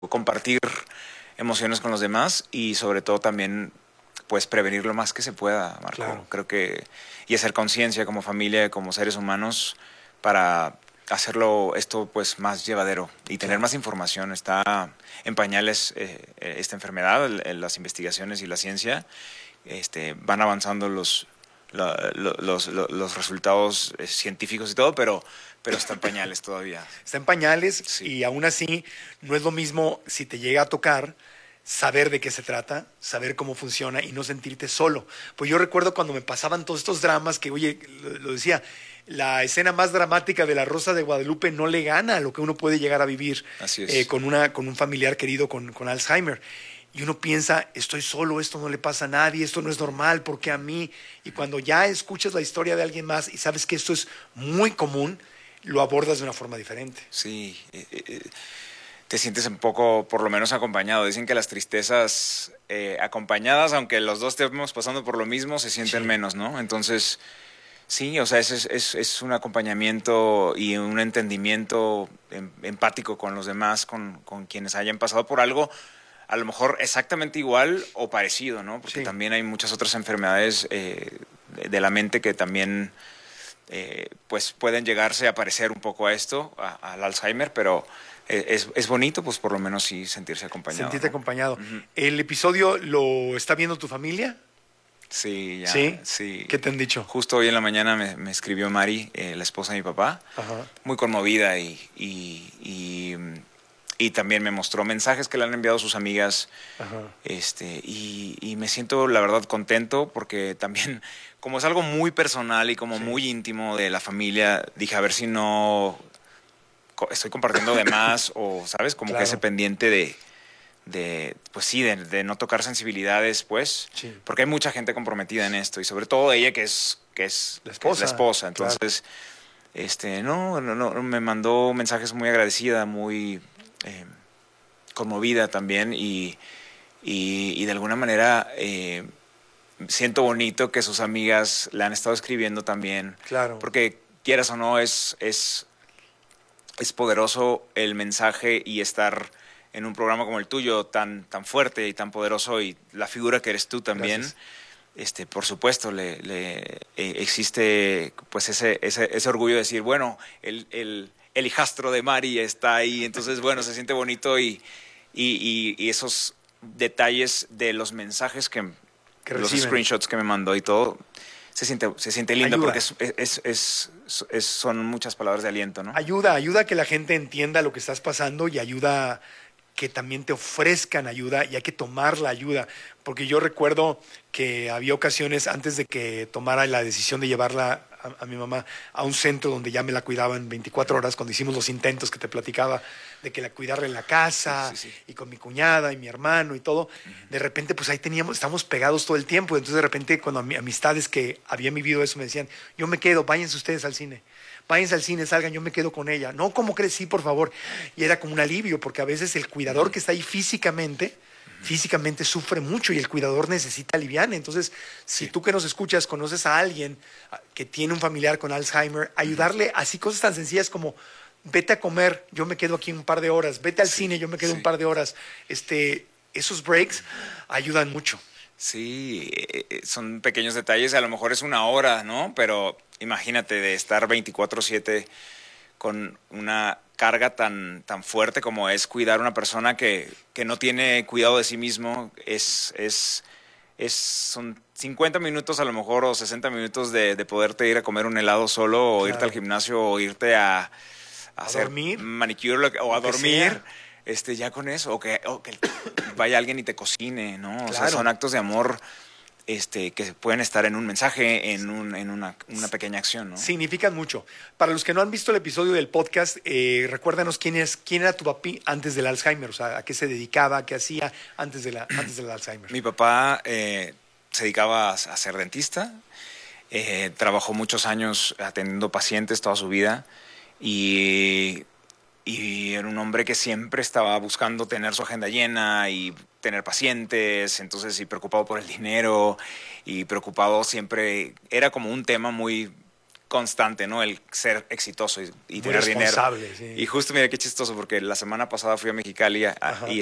compartir emociones con los demás y sobre todo también pues prevenir lo más que se pueda, Marco. Claro. Creo que y hacer conciencia como familia, como seres humanos para hacerlo esto pues más llevadero y tener más información. Está en pañales esta enfermedad, las investigaciones y la ciencia van avanzando los resultados científicos y todo, pero está en pañales todavía. Está en pañales Sí. y aún así no es lo mismo si te llega a tocar saber de qué se trata, saber cómo funciona y no sentirte solo. Pues yo recuerdo cuando me pasaban todos estos dramas que, oye, lo decía, la escena más dramática de La Rosa de Guadalupe no le gana a lo que uno puede llegar a vivir. Así es. Con un familiar querido con Alzheimer. Y uno piensa, estoy solo, esto no le pasa a nadie, esto no es normal, ¿por qué a mí? Y cuando ya escuchas la historia de alguien más y sabes que esto es muy común, lo abordas de una forma diferente. Sí, te sientes un poco, por lo menos, acompañado. Dicen que las tristezas acompañadas, aunque los dos estemos pasando por lo mismo, se sienten menos, ¿no? Entonces, sí, o sea, es un acompañamiento y un entendimiento empático con los demás, con quienes hayan pasado por algo, a lo mejor exactamente igual o parecido, ¿no? Porque también hay muchas otras enfermedades de la mente que también pues pueden llegarse a parecer un poco a esto, al Alzheimer, pero es bonito, pues por lo menos sí sentirse acompañado. Sentirte ¿no? acompañado. Uh-huh. ¿El episodio lo está viendo tu familia? Sí, ya. ¿Sí? ¿Qué te han dicho? Justo hoy en la mañana me escribió Mari, la esposa de mi papá, Ajá. muy conmovida y también me mostró mensajes que le han enviado sus amigas. Ajá. Y me siento, la verdad, contento porque también, como es algo muy personal y como muy íntimo de la familia, dije, a ver si no estoy compartiendo de más o, ¿sabes? Como que ese pendiente pues sí, de no tocar sensibilidades, pues, porque hay mucha gente comprometida en esto y sobre todo ella que es la esposa. Entonces, no, me mandó mensajes muy agradecida, muy conmovida también y de alguna manera siento bonito que sus amigas le han estado escribiendo también. Claro. Porque quieras o no, es poderoso el mensaje y estar en un programa como el tuyo tan fuerte y tan poderoso y la figura que eres tú también. Gracias. Por supuesto, existe pues ese orgullo de decir, bueno, el hijastro de Mari está ahí, entonces bueno, se siente bonito y esos detalles de los mensajes que los reciben. Screenshots que me mandó y todo, se siente lindo. Ayuda. Porque son muchas palabras de aliento, ¿no? Ayuda a que la gente entienda lo que estás pasando y ayuda que también te ofrezcan ayuda y hay que tomar la ayuda. Porque yo recuerdo que había ocasiones antes de que tomara la decisión de llevarla a mi mamá a un centro donde ya me la cuidaban 24 horas, cuando hicimos los intentos que te platicaba, de que la cuidara en la casa y con mi cuñada y mi hermano y todo. De repente, pues ahí estábamos pegados todo el tiempo. Entonces, de repente, cuando amistades que habían vivido eso me decían, yo me quedo, váyanse ustedes al cine. Váyanse al cine, salgan, yo me quedo con ella. No, ¿cómo crees? Sí, por favor. Y era como un alivio, porque a veces el cuidador que está ahí físicamente sufre mucho y el cuidador necesita aliviar. Entonces, si tú que nos escuchas conoces a alguien que tiene un familiar con Alzheimer, ayudarle así cosas tan sencillas como vete a comer, yo me quedo aquí un par de horas, vete al cine, yo me quedo un par de horas. Esos breaks ayudan mucho. Sí, son pequeños detalles, a lo mejor es una hora, ¿no? Pero imagínate de estar 24/7 con una carga tan fuerte como es cuidar a una persona que no tiene cuidado de sí mismo. Son 50 minutos a lo mejor o 60 minutos de poderte ir a comer un helado solo o irte al gimnasio o irte a hacer dormir, manicure o a dormir. Ya con eso, o que vaya alguien y te cocine, ¿no? O sea, son actos de amor que pueden estar en un mensaje, en una pequeña acción, ¿no? Significan mucho. Para los que no han visto el episodio del podcast, recuérdanos quién era tu papi antes del Alzheimer, o sea, a qué se dedicaba, qué hacía antes del Alzheimer. Mi papá se dedicaba a ser dentista, trabajó muchos años atendiendo pacientes toda su vida y era un hombre que siempre estaba buscando tener su agenda llena y tener pacientes, entonces preocupado por el dinero y preocupado siempre, era como un tema muy constante, ¿no? El ser exitoso y Muy tener dinero. responsable, sí. Y justo, mira, qué chistoso, porque la semana pasada fui a Mexicali y